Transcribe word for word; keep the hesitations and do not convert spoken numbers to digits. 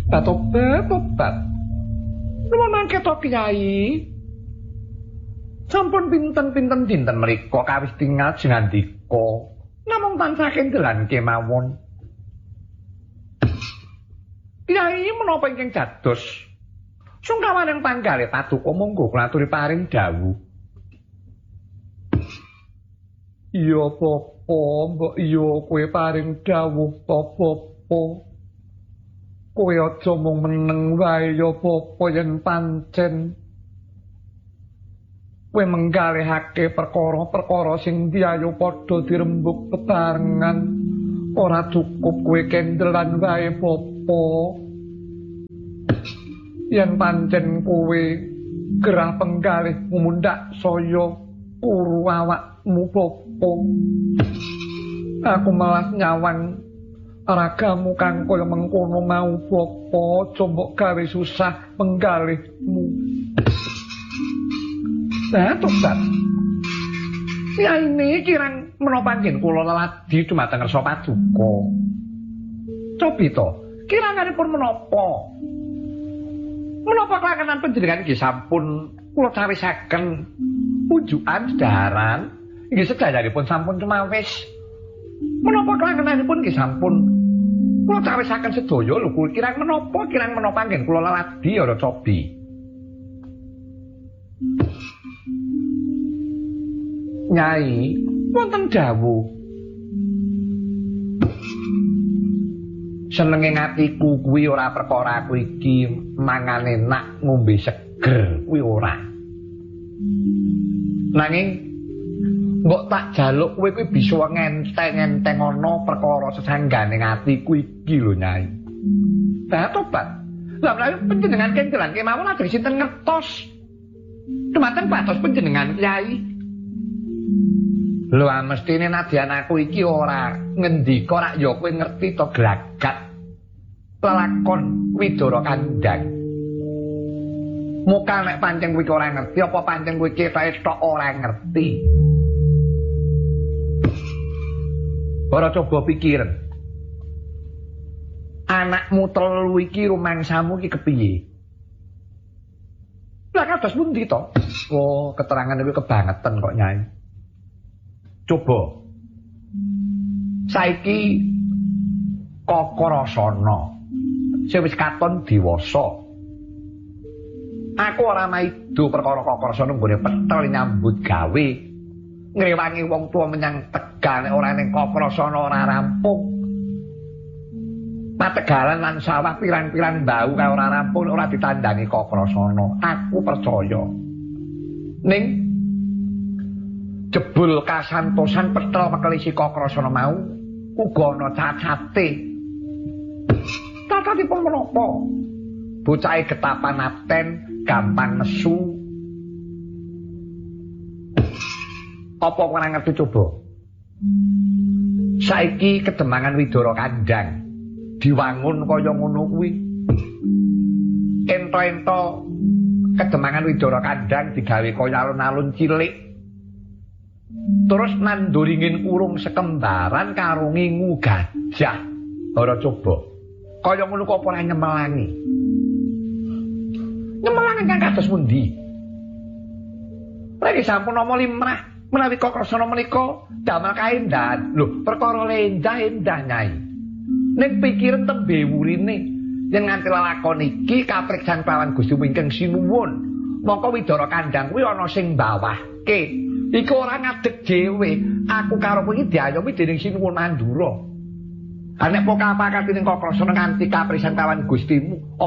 Tobat, tobat. Nuwun mangke to Kyai. Sampun pinten-pinten dinten mriku kawis tinggal jengandika. Namung tansah kendelan kemawon. Kyai menapa ingkang dados sungkawaning panggalih paduka monggo kula aturi paring dawuh. Iya Bapa, mbok iya kowe paring dawuh to Bapa. Kowe aja mung meneng wae ya Bapa yen pancen kowe menggalihake perkara-perkara sing diayu padha dirembug bebarengan. Ora cukup kowe kendelan wae Bapa. Yen pancen kowe gerah penggalih mumundak saya kuru awakmu Bapa. Aku malas nyawang ragamu kang kaya mengkono mau Bapa, aja mbok gawe susah penggalihmu. Nah, tobat. Ya ini kirang menapa nggih kula leladi dumateng Rasa Paduka. Cobi to, kiranganipun menapa? Menapa kelangenan panjenengan nggih sampun kula cawisaken unjukan sedaharan, nggih sedayanipun sampun cemawis. Menapa kelangenanipun nggih sampun kula cawisaken sedaya lho, kirang menapa, kirang menapa nggih kula leladi ora cobi. Nyai, wonten dawuh. Senenge ngatiku kuwi ora perkara aku iki mangan enak ngombe seger kuwi ora. Nanging mbok tak jaluk kowe kuwi bisa ngenteng-enteng ana perkara sesanggane atiku iki lho Nyai. Lah tobat. Lah menawi panjenengan kencelan kemawon lajeng sinten ngertos. Dumateng patos panjenengan Kyai. Lho mestine nadyan aku iki ora ngendika rak ya kowe ngerti to glagat lelakon Widara Kandhang. Muka nek pancen kowe ora ngerti apa pancen kowe ketok ora ngerti. Ora coba pikiren. Anakmu telu iki rumangsamu iki kepiye? Lah kados pundi to? Oh, keterangan iki kebangetan kok Nyai. Coba saiki Kaka Rasana sing wis katon dewasa. Aku ora maido perkara Kaka Rasana nggone petel nyambut gawe ngrewangi wong tuwa menyang Tegal nek ora ning Kaka Rasana ora rampung. Pategalan lan sawah pirang-pirang bau kae ora rampung ora ditandani Kaka Rasana. Aku percaya. Ning jebul kasantosan petel pekelisi Kaka Rasana mau uga ana cacate. Cacatipun menapa? Bocahe getapan aten, gampang nesu. Apa ora ngerti coba? Saiki kedemangan Widara Kandhang diwangun kaya ngono kuwi. Ento-ento kedemangan Widara Kandhang digawe kaya alun-alun cilik. Terus nanduringin urung sekembaran karo ngingu gajah. Ora coba. Kaya ngono kok ora nyemelangi. Nyemelangi kang kados pundi? Lagi sampun nama limrah menawi Kaka Rasana menika damel kaendahan. Lho, perkara lendah-endah Nyai. Ning pikiran tembe wurine yen nganti lakon iki kapriksan kelawan Gusti ingkang sinuwun. Mongko Widara Kandhang kuwi ana sing mbawahke. Iku ora ngadeg dhewe. Aku karo kowe iki diayomi dening Sinuwun Mandura. Nek pokal-pakal ning Kaka Rasana nganti kapriksan kelawan Gustimu